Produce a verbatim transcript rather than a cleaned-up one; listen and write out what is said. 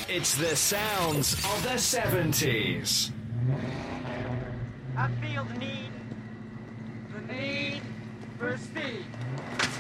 It's the sounds of the seventies. I feel the need, the need for speed.